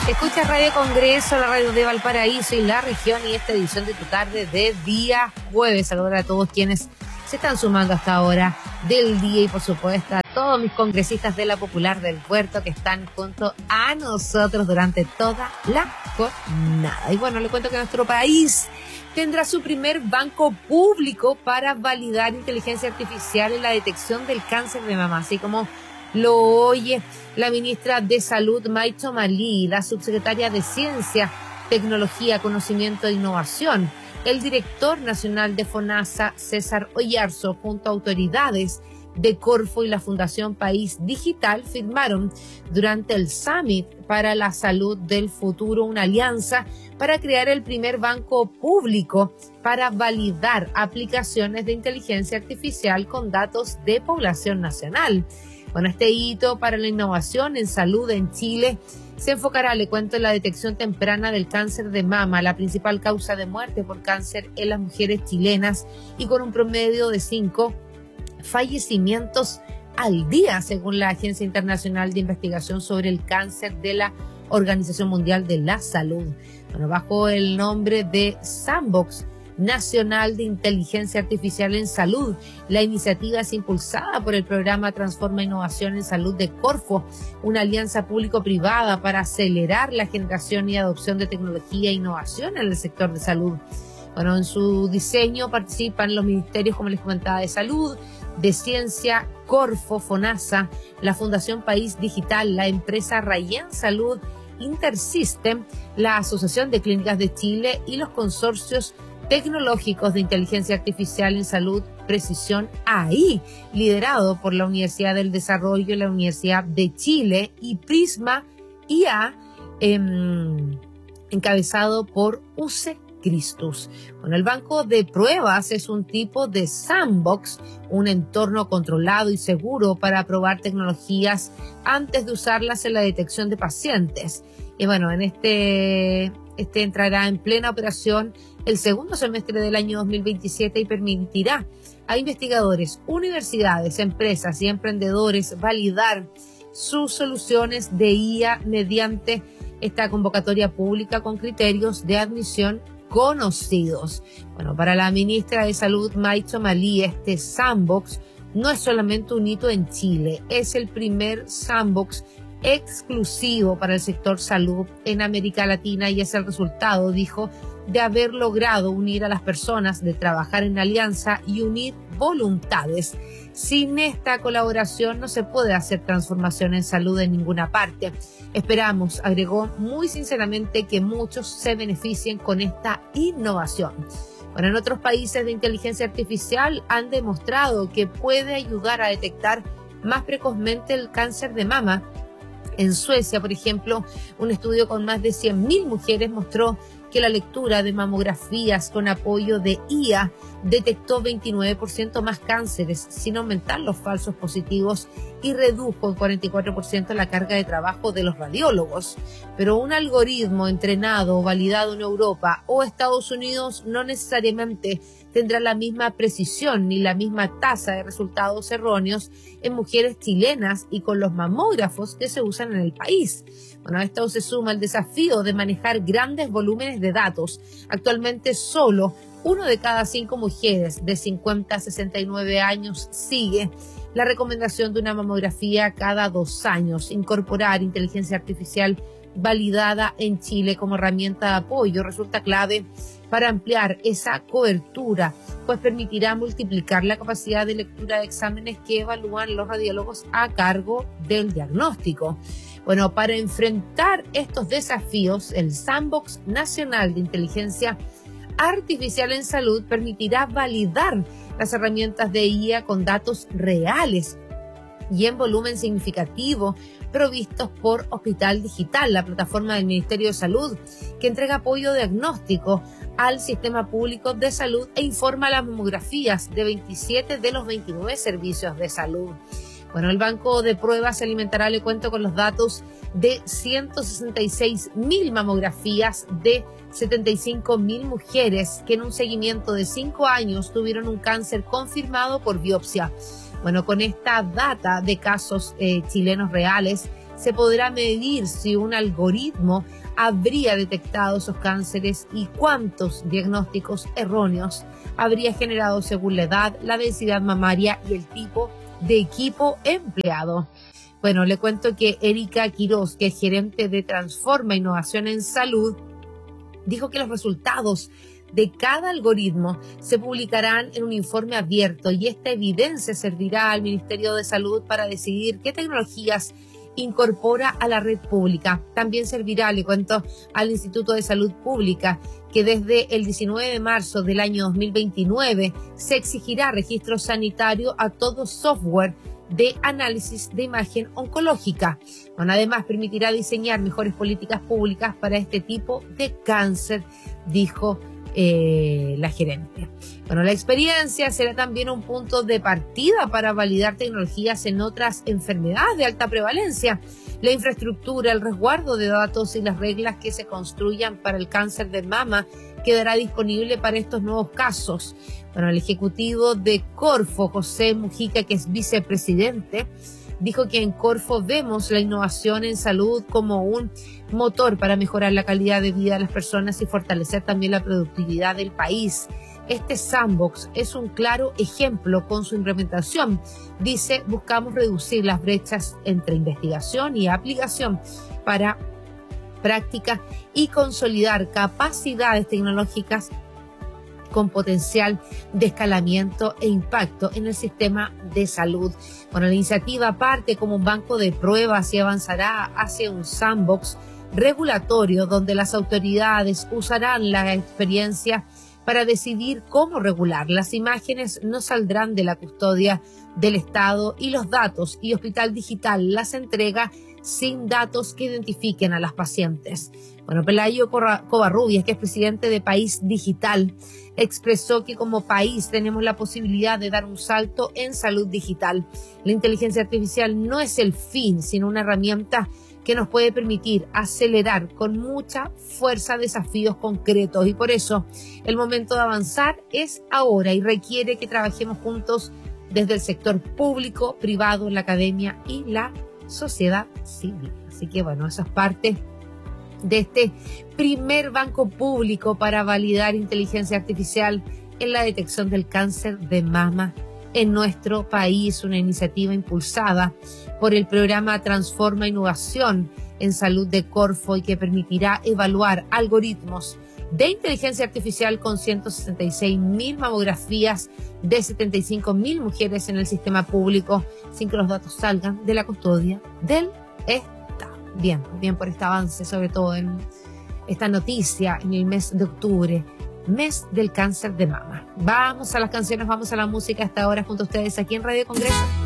Escuchas Radio Congreso, la radio de Valparaíso y la región, y esta edición de Tu Tarde de día jueves. Saludar a todos quienes se están sumando hasta ahora del día y por supuesto a todos mis congresistas de la Popular del Puerto que están junto a nosotros durante toda la jornada. Y bueno, le cuento que nuestro país tendrá su primer banco público para validar inteligencia artificial en la detección del cáncer de mama, así como lo oye la ministra de Salud, Maicho Malí, la subsecretaria de Ciencia, Tecnología, Conocimiento e Innovación, el director nacional de FONASA, César Oyarzo, junto a autoridades de Corfo y la Fundación País Digital, firmaron durante el Summit para la Salud del Futuro una alianza para crear el primer banco público para validar aplicaciones de inteligencia artificial con datos de población nacional. Bueno, este hito para la innovación en salud en Chile se enfocará, le cuento, en la detección temprana del cáncer de mama, la principal causa de muerte por cáncer en las mujeres chilenas, y con un promedio de 5 fallecimientos al día, según la Agencia Internacional de Investigación sobre el Cáncer de la Organización Mundial de la Salud. Bueno, bajo el nombre de Sandbox Nacional de Inteligencia Artificial en Salud, la iniciativa es impulsada por el programa Transforma Innovación en Salud de Corfo, una alianza público-privada para acelerar la generación y adopción de tecnología e innovación en el sector de salud. Bueno, en su diseño participan los ministerios, como les comentaba, de Salud, de Ciencia, Corfo, FONASA, la Fundación País Digital, la empresa Rayen Salud, Intersystem, la Asociación de Clínicas de Chile y los consorcios tecnológicos de inteligencia artificial en salud Precisión AI, liderado por la Universidad del Desarrollo y la Universidad de Chile, y Prisma IA, encabezado por UC Christus. Bueno, el banco de pruebas es un tipo de sandbox, un entorno controlado y seguro para probar tecnologías antes de usarlas en la detección de pacientes. Y bueno, en este entrará en plena operación el segundo semestre del año 2027 y permitirá a investigadores, universidades, empresas y emprendedores validar sus soluciones de IA mediante esta convocatoria pública con criterios de admisión conocidos. Bueno, para la ministra de Salud, Maicho Malí, este sandbox no es solamente un hito en Chile, es el primer sandbox exclusivo para el sector salud en América Latina y es el resultado, dijo, de haber logrado unir a las personas, de trabajar en alianza y unir voluntades. Sin esta colaboración no se puede hacer transformación en salud en ninguna parte. Esperamos, agregó muy sinceramente, que muchos se beneficien con esta innovación. Bueno, en otros países de inteligencia artificial han demostrado que puede ayudar a detectar más precozmente el cáncer de mama. En Suecia, por ejemplo, un estudio con más de 100.000 mujeres mostró que la lectura de mamografías con apoyo de IA detectó 29% más cánceres sin aumentar los falsos positivos y redujo en 44% la carga de trabajo de los radiólogos. Pero un algoritmo entrenado o validado en Europa o Estados Unidos no necesariamente tendrá la misma precisión ni la misma tasa de resultados erróneos en mujeres chilenas y con los mamógrafos que se usan en el país. Bueno, a esto se suma el desafío de manejar grandes volúmenes de datos. Actualmente solo 1 de cada 5 mujeres de 50 a 69 años sigue la recomendación de una mamografía cada 2 años. Incorporar inteligencia artificial validada en Chile como herramienta de apoyo resulta clave para ampliar esa cobertura, pues permitirá multiplicar la capacidad de lectura de exámenes que evalúan los radiólogos a cargo del diagnóstico. Bueno, para enfrentar estos desafíos, el Sandbox Nacional de Inteligencia Artificial en Salud permitirá validar las herramientas de IA con datos reales y en volumen significativo provistos por Hospital Digital, la plataforma del Ministerio de Salud, que entrega apoyo diagnóstico al sistema público de salud e informa las mamografías de 27 de los 29 servicios de salud. Bueno, el banco de pruebas se alimentará, le cuento, con los datos de 166.000 mamografías de 75.000 mujeres que en un seguimiento de 5 años tuvieron un cáncer confirmado por biopsia. Bueno, con esta data de casos chilenos reales, se podrá medir si un algoritmo habría detectado esos cánceres y cuántos diagnósticos erróneos habría generado según la edad, la densidad mamaria y el tipo de equipo empleado. Bueno, le cuento que Erika Quiroz, que es gerente de Transforma Innovación en Salud, dijo que los resultados de cada algoritmo se publicarán en un informe abierto y esta evidencia servirá al Ministerio de Salud para decidir qué tecnologías incorpora a la red pública. También servirá, le cuento, al Instituto de Salud Pública, que desde el 19 de marzo del año 2029 se exigirá registro sanitario a todo software de análisis de imagen oncológica. Bueno, además permitirá diseñar mejores políticas públicas para este tipo de cáncer, dijo la gerente. Bueno, la experiencia será también un punto de partida para validar tecnologías en otras enfermedades de alta prevalencia. La infraestructura, el resguardo de datos y las reglas que se construyan para el cáncer de mama quedará disponible para estos nuevos casos. Bueno, el ejecutivo de Corfo, José Mujica, que es vicepresidente, dijo que en Corfo vemos la innovación en salud como un motor para mejorar la calidad de vida de las personas y fortalecer también la productividad del país. Este sandbox es un claro ejemplo con su implementación. Dice, buscamos reducir las brechas entre investigación y aplicación para práctica y consolidar capacidades tecnológicas con potencial de escalamiento e impacto en el sistema de salud. Bueno, la iniciativa parte como un banco de pruebas y avanzará hacia un sandbox regulatorio donde las autoridades usarán la experiencia para decidir cómo regular. Las imágenes no saldrán de la custodia del Estado y los datos, y Hospital Digital las entrega sin datos que identifiquen a las pacientes. Bueno, Pelayo Covarrubias, que es presidente de País Digital, expresó que como país tenemos la posibilidad de dar un salto en salud digital. La inteligencia artificial no es el fin, sino una herramienta que nos puede permitir acelerar con mucha fuerza desafíos concretos, y por eso el momento de avanzar es ahora y requiere que trabajemos juntos desde el sector público, privado, la academia y la sociedad civil. Así que bueno, eso es parte de este primer banco público para validar inteligencia artificial en la detección del cáncer de mama en nuestro país, una iniciativa impulsada por el programa Transforma Innovación en Salud de Corfo y que permitirá evaluar algoritmos de inteligencia artificial con 166.000 mamografías de 75.000 mujeres en el sistema público sin que los datos salgan de la custodia del Estado. Bien por este avance, sobre todo en esta noticia en el mes de octubre, mes del cáncer de mama. Vamos a las canciones, vamos a la música hasta ahora junto a ustedes aquí en Radio Congreso.